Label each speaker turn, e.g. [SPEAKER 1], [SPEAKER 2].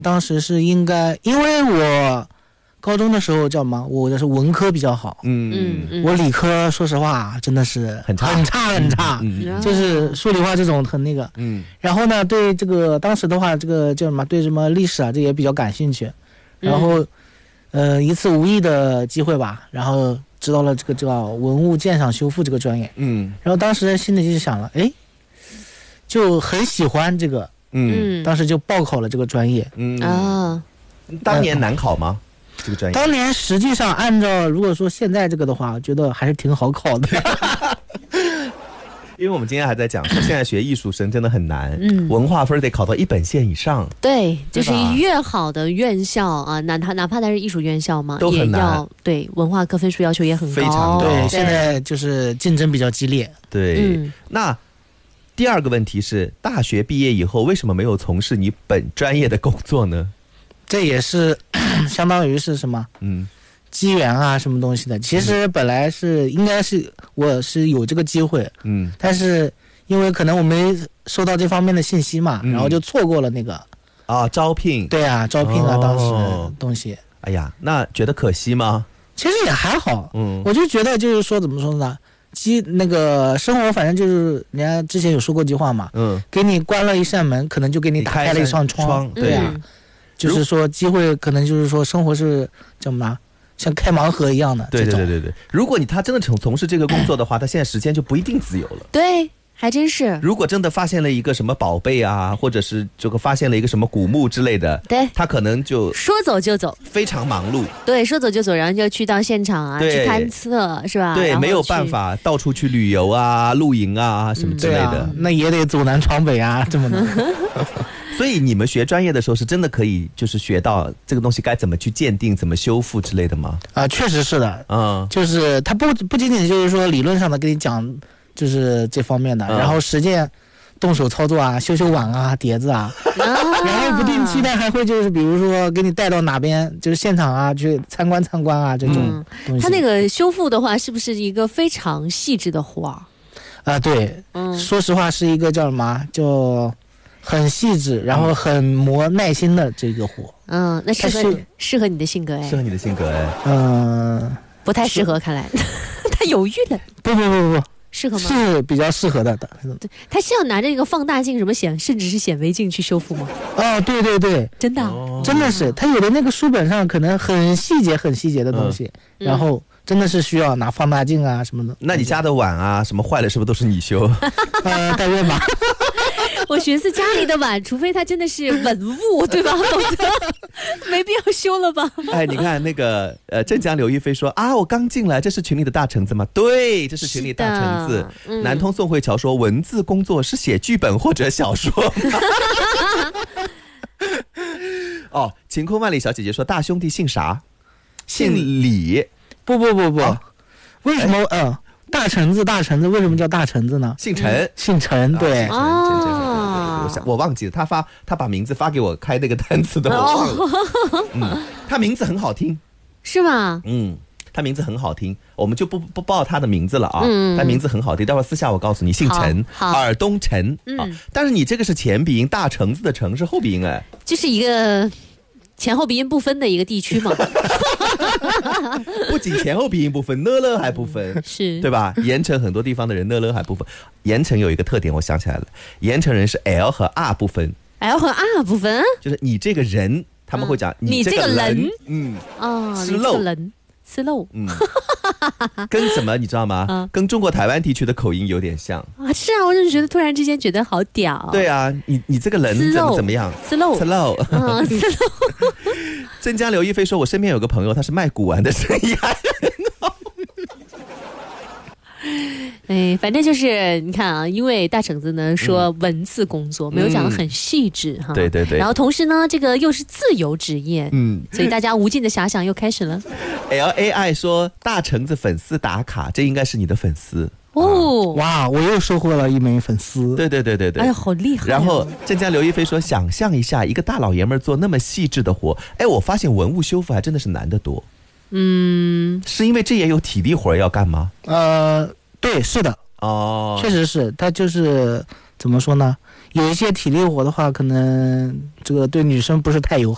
[SPEAKER 1] 当时是应该，因为我高中的时候叫什么，我的是文科比较好，我理科说实话真的是很差，就是数理化这种很那个，然后呢，对这个当时的话，这个叫什么，对什么历史啊，这也比较感兴趣，然后一次无意的机会吧，然后知道了这个叫文物鉴赏修复这个专业，然后当时心里就想了，哎，就很喜欢这个，当时就报考了这个专业，
[SPEAKER 2] 当年难考吗？这个专业
[SPEAKER 1] 当年实际上按照如果说现在这个的话，觉得还是挺好考的。
[SPEAKER 2] 因为我们今天还在讲说，现在学艺术生真的很难，文化分得考到1本线以上。
[SPEAKER 3] 对，就是越好的院校啊，哪怕它是艺术院校嘛，
[SPEAKER 2] 都很难。
[SPEAKER 3] 也要对文化课分数要求也很高，
[SPEAKER 2] 非常高。
[SPEAKER 1] 对，现在就是竞争比较激烈。
[SPEAKER 2] 对，那第二个问题是，大学毕业以后为什么没有从事你本专业的工作呢？
[SPEAKER 1] 这也是相当于是什么？机缘啊，什么东西的？其实本来是应该是我是有这个机会，但是因为可能我没收到这方面的信息嘛，然后就错过了那个
[SPEAKER 2] 招聘。
[SPEAKER 1] 对啊，招聘啊，当时东西。
[SPEAKER 2] 哎呀，那觉得可惜吗？
[SPEAKER 1] 其实也还好，我就觉得就是说怎么说呢？那个生活反正就是人家之前有说过一句话嘛，给你关了一扇门，可能就给你打开了一扇窗，对啊，就是说机会可能就是说生活是叫什么？像开盲盒一样的。
[SPEAKER 2] 对。如果他真的从事这个工作的话，他现在时间就不一定自由了。
[SPEAKER 3] 对，还真是。
[SPEAKER 2] 如果真的发现了一个什么宝贝啊，或者是这个发现了一个什么古墓之类的，
[SPEAKER 3] 对，
[SPEAKER 2] 他可能就
[SPEAKER 3] 说走就走，
[SPEAKER 2] 非常忙碌。
[SPEAKER 3] 对，说走就走，然后就去到现场啊，去勘测，是吧？
[SPEAKER 2] 对，没有办法到处去旅游啊、露营啊什么之类的，
[SPEAKER 1] 那也得走南闯北啊，这么的。
[SPEAKER 2] 所以你们学专业的时候是真的可以就是学到这个东西该怎么去鉴定、怎么修复之类的吗？
[SPEAKER 1] 确实是的，就是它不仅仅就是说理论上的跟你讲就是这方面的，然后实践动手操作啊，修碗啊、碟子啊，然后不定期的还会就是比如说给你带到哪边就是现场啊去参观啊这种东西。
[SPEAKER 3] 它那个修复的话是不是一个非常细致的活
[SPEAKER 1] 啊？对，说实话是一个叫什么就很细致，然后很磨耐心的这个活。
[SPEAKER 3] 那适合你的性格哎。
[SPEAKER 2] 适合你的性格哎。
[SPEAKER 3] 不太适合，看来他犹豫了。
[SPEAKER 1] 不，
[SPEAKER 3] 适合吗？
[SPEAKER 1] 是比较适合的。
[SPEAKER 3] 对，他是要拿着一个放大镜什么甚至是显微镜去修复吗？
[SPEAKER 1] 对，
[SPEAKER 3] 真的，
[SPEAKER 1] 真的是他有的那个书本上可能很细节的东西，然后真的是需要拿放大镜啊什么的。
[SPEAKER 2] 那你家的碗啊什么坏了是不是都是你修？
[SPEAKER 1] 大约吧。
[SPEAKER 3] 我寻思家里的碗，除非它真的是文物，对吧？否则没必要修了吧？
[SPEAKER 2] 哎，你看那个镇江刘亦菲说啊，我刚进来，这是群里的大橙子吗？对，这是群里大橙子。南通宋慧乔说，文字工作是写剧本或者小说吗？晴空万里小姐姐说，大兄弟姓啥？姓李。
[SPEAKER 1] 不，为什么大橙子为什么叫大橙子呢？
[SPEAKER 2] 姓陈，
[SPEAKER 1] 对。
[SPEAKER 2] 我忘记了，他把名字发给我开那个单词的，我忘了。他名字很好听，
[SPEAKER 3] 是吗？
[SPEAKER 2] 他名字很好听，我们就不报他的名字了啊。他名字很好听，待会儿私下我告诉你，姓陈，尔东陈啊。但是你这个是前鼻音，大橙子的橙是后鼻音哎，
[SPEAKER 3] 就是一个前后鼻音不分的一个地区嘛。
[SPEAKER 2] 不仅前后鼻音不分，呢了还不分，
[SPEAKER 3] 是
[SPEAKER 2] 对吧？盐城很多地方的人呢了还不分。盐城有一个特点，我想起来了，盐城人是 L 和 R 不分。
[SPEAKER 3] L 和 R 不分，
[SPEAKER 2] 就是你这个人，他们会讲
[SPEAKER 3] 你这个人，
[SPEAKER 2] 吃漏，
[SPEAKER 3] 吃漏，
[SPEAKER 2] 跟什么你知道吗？跟中国台湾地区的口音有点像
[SPEAKER 3] 啊。是啊，我就觉得突然之间觉得好屌。
[SPEAKER 2] 对啊，你这个人怎么样？
[SPEAKER 3] 吃漏，
[SPEAKER 2] 吃漏。镇江刘亦菲说，我身边有个朋友，他是卖古玩的生意还很好。
[SPEAKER 3] 反正就是你看啊，因为大橙子呢说文字工作没有讲得很细致哈，
[SPEAKER 2] 对，然
[SPEAKER 3] 后同时呢这个又是自由职业，所以大家无尽的遐想又开始了。
[SPEAKER 2] LAI 说，大橙子粉丝打卡，这应该是你的粉丝
[SPEAKER 1] 哇，我又收获了一枚粉丝。
[SPEAKER 2] 对，
[SPEAKER 3] 哎呀，好厉害。
[SPEAKER 2] 然后镇江刘亦菲说，想象一下一个大老爷们做那么细致的活，我发现文物修复还真的是难得多。是因为这也有体力活要干吗？
[SPEAKER 1] 对，是的。确实是，他就是怎么说呢？有一些体力活的话，可能这个对女生不是太友好。